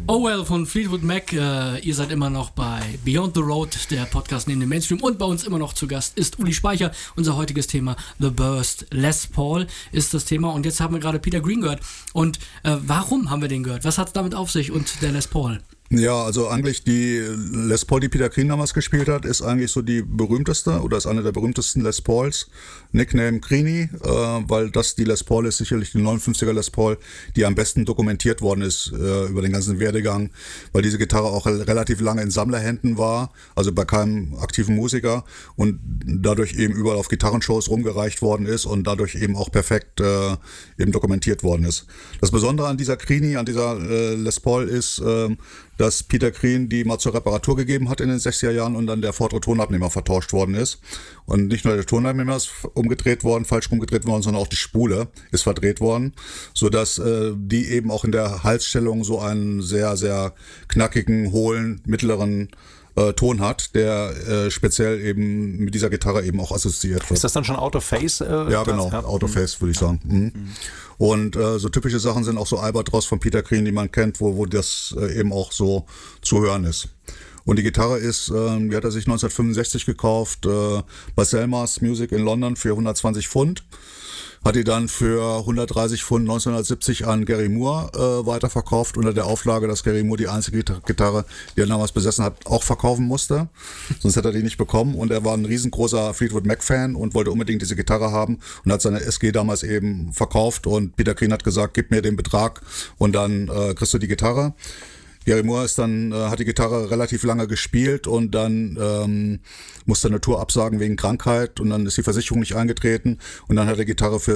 Oh Well von Fleetwood Mac. Ihr seid immer noch bei Beyond the Road, der Podcast neben dem Mainstream. Und bei uns immer noch zu Gast ist Uli Speicher. Unser heutiges Thema The Burst. Les Paul ist das Thema. Und jetzt haben wir gerade Peter Green gehört. Und warum haben wir den gehört? Was hat es damit auf sich und der Les Paul? Ja, also eigentlich die Les Paul, die Peter Green damals gespielt hat, ist eigentlich so die berühmteste oder ist eine der berühmtesten Les Pauls. Nickname Greenie, weil das die Les Paul ist, sicherlich die 59er Les Paul, die am besten dokumentiert worden ist über den ganzen Werdegang, weil diese Gitarre auch relativ lange in Sammlerhänden war, also bei keinem aktiven Musiker und dadurch eben überall auf Gitarrenshows rumgereicht worden ist und dadurch eben auch perfekt eben dokumentiert worden ist. Das Besondere an dieser Greenie, an dieser Les Paul ist, dass Peter Green die mal zur Reparatur gegeben hat in den 60er Jahren und dann der vordere Tonabnehmer vertauscht worden ist. Und nicht nur der Tonabnehmer ist falsch umgedreht worden, sondern auch die Spule ist verdreht worden, sodass die eben auch in der Halsstellung so einen sehr, sehr knackigen, hohlen, mittleren Ton hat, der speziell eben mit dieser Gitarre eben auch assoziiert wird. Ist das dann schon Out of Phase? Ja, genau, Out of Phase würde ich sagen. Mhm. Und so typische Sachen sind auch so Albatross von Peter Green, die man kennt, wo das eben auch so zu hören ist. Und die Gitarre ist, die hat er sich 1965 gekauft bei Selmers Music in London für 120 Pfund. Hat die dann für 130 Pfund 1970 an Gary Moore weiterverkauft, unter der Auflage, dass Gary Moore die einzige Gitarre, die er damals besessen hat, auch verkaufen musste. Sonst hätte er die nicht bekommen. Und er war ein riesengroßer Fleetwood Mac-Fan und wollte unbedingt diese Gitarre haben und hat seine SG damals eben verkauft. Und Peter Green hat gesagt, gib mir den Betrag und dann kriegst du die Gitarre. Gary Moore ist dann, hat die Gitarre relativ lange gespielt und dann musste eine Tour absagen wegen Krankheit und dann ist die Versicherung nicht eingetreten und dann hat er die Gitarre für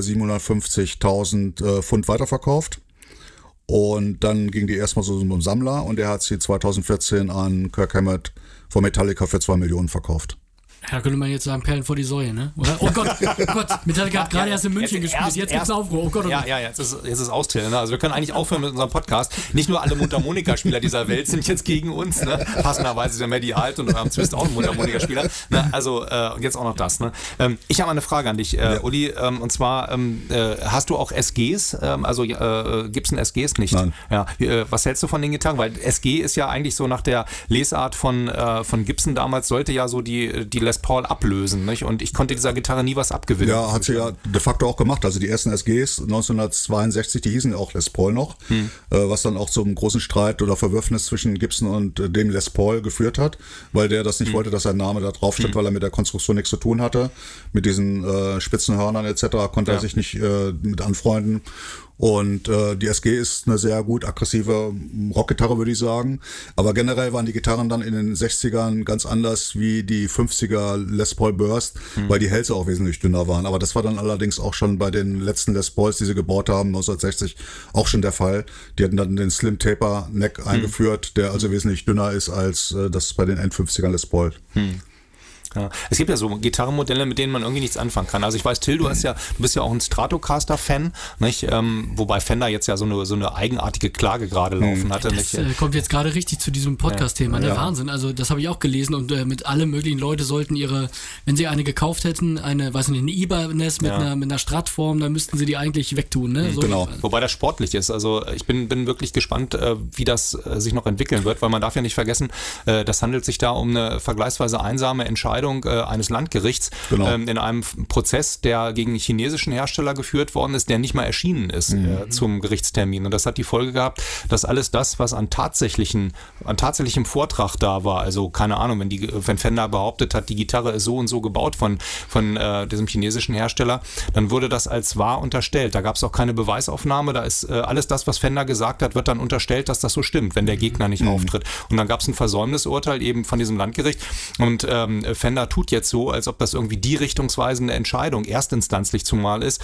750.000 Pfund weiterverkauft und dann ging die erstmal so zum Sammler und er hat sie 2014 an Kirk Hammett von Metallica für 2 Millionen verkauft. Ja, könnte man jetzt sagen, Perlen vor die Säue, ne? Oder? Oh Gott, Metallica hat gerade erst in München gespielt, jetzt gibt's einen Aufruhr. Oh Gott, oh Gott. Ja, jetzt ist Auszählen. Ne? Also wir können eigentlich aufhören mit unserem Podcast. Nicht nur alle Mundharmonika-Spieler dieser Welt sind jetzt gegen uns, ne? Passenderweise ist der Maddie Alt und eurem Zwist auch ein Mundharmonika-Spieler. Ne? Also, und jetzt auch noch das. Ne? Ich habe mal eine Frage an dich, Uli, und zwar, hast du auch SGs? Gibson SGs nicht? Nein. Ja, was hältst du von den Gitarren? Weil SG ist ja eigentlich so nach der Lesart von Gibson damals, sollte ja so die Les Paul ablösen, nicht? Und ich konnte dieser Gitarre nie was abgewinnen. Ja, hat sie ja de facto auch gemacht. Also die ersten SGs 1962, die hießen ja auch Les Paul noch, was dann auch zum großen Streit oder Verwürfnis zwischen Gibson und dem Les Paul geführt hat, weil der das nicht wollte, dass sein Name da drauf steht, weil er mit der Konstruktion nichts zu tun hatte. Mit diesen spitzen Hörnern etc. konnte er sich nicht mit anfreunden. Und die SG ist eine sehr gut aggressive Rockgitarre, würde ich sagen. Aber generell waren die Gitarren dann in den 60ern ganz anders wie die 50er Les Paul Burst, weil die Hälse auch wesentlich dünner waren. Aber das war dann allerdings auch schon bei den letzten Les Pauls, die sie gebaut haben, 1960, auch schon der Fall. Die hatten dann den Slim Taper Neck eingeführt, der also wesentlich dünner ist als das bei den End-50ern Les Paul. Ja. Es gibt ja so Gitarrenmodelle, mit denen man irgendwie nichts anfangen kann. Also ich weiß, Till, du bist ja auch ein Stratocaster-Fan, nicht? Wobei Fender jetzt ja so eine eigenartige Klage gerade laufen hatte. Das kommt jetzt gerade richtig zu diesem Podcast-Thema. Ja. Wahnsinn. Also das habe ich auch gelesen und mit alle möglichen Leute sollten wenn sie eine gekauft hätten, eine Ibanez mit einer Strat-Form, dann müssten sie die eigentlich wegtun. Ne? So genau. Wobei das sportlich ist. Also ich bin wirklich gespannt, wie das sich noch entwickeln wird, weil man darf ja nicht vergessen, das handelt sich da um eine vergleichsweise einsame Entscheidung eines Landgerichts in einem Prozess, der gegen einen chinesischen Hersteller geführt worden ist, der nicht mal erschienen ist zum Gerichtstermin. Und das hat die Folge gehabt, dass alles das, was an tatsächlichem Vortrag da war, also keine Ahnung, wenn Fender behauptet hat, die Gitarre ist so und so gebaut von diesem chinesischen Hersteller, dann wurde das als wahr unterstellt. Da gab es auch keine Beweisaufnahme, da ist alles das, was Fender gesagt hat, wird dann unterstellt, dass das so stimmt, wenn der Gegner nicht auftritt. Und dann gab es ein Versäumnisurteil eben von diesem Landgericht und Fender tut jetzt so, als ob das irgendwie die richtungsweisende Entscheidung erstinstanzlich zumal ist,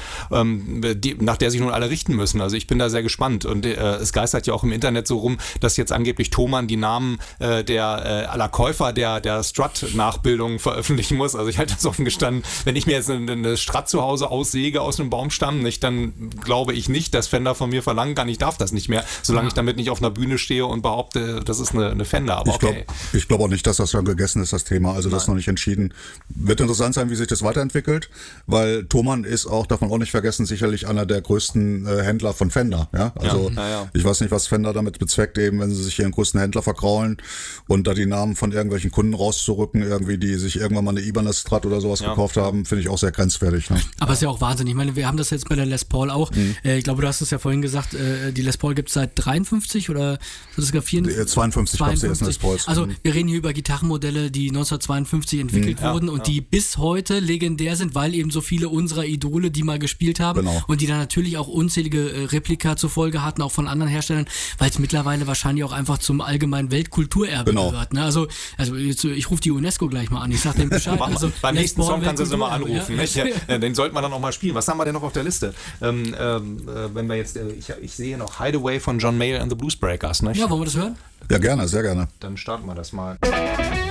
nach der sich nun alle richten müssen. Also ich bin da sehr gespannt und es geistert ja auch im Internet so rum, dass jetzt angeblich Thomann die Namen aller Käufer der Strut-Nachbildungen veröffentlichen muss. Also ich halte das offen gestanden, wenn ich mir jetzt eine Strut zu Hause aussäge aus einem Baumstamm, nicht, dann glaube ich nicht, dass Fender von mir verlangen kann, ich darf das nicht mehr, solange ich damit nicht auf einer Bühne stehe und behaupte, das ist eine Fender. Aber ich glaube auch nicht, dass das schon gegessen ist, das Thema. Also das ist noch nicht entschieden. entschieden. Wird interessant sein, wie sich das weiterentwickelt, weil Thomann ist auch, darf man auch nicht vergessen, sicherlich einer der größten Händler von Fender. Ja? Also ich weiß nicht, was Fender damit bezweckt, eben wenn sie sich hier einen größten Händler verkraulen und da die Namen von irgendwelchen Kunden rauszurücken, irgendwie, die sich irgendwann mal eine Ibanez Strat oder sowas gekauft haben, finde ich auch sehr grenzwertig. Ne? Aber ist ja auch Wahnsinn. Ich meine, wir haben das jetzt bei der Les Paul auch. Ich glaube, du hast es ja vorhin gesagt, die Les Paul gibt es seit 53 oder sogar 52, gab es die ersten Les Pauls. Also wir reden hier über Gitarrenmodelle, die 1952 entwickelt wurden und die bis heute legendär sind, weil eben so viele unserer Idole die mal gespielt haben und die dann natürlich auch unzählige Replika zur Folge hatten, auch von anderen Herstellern, weil es mittlerweile wahrscheinlich auch einfach zum allgemeinen Weltkulturerbe gehört. Ne? Also ich rufe die UNESCO gleich mal an, ich sag dem Bescheid. Also, beim nächsten Song kannst du sie mal anrufen. Ja. Den sollte man dann auch mal spielen. Was haben wir denn noch auf der Liste? Wenn wir jetzt, ich sehe noch Hideaway von John Mayall and the Bluesbreakers. Nicht? Ja, wollen wir das hören? Ja, gerne, sehr gerne. Dann starten wir das mal.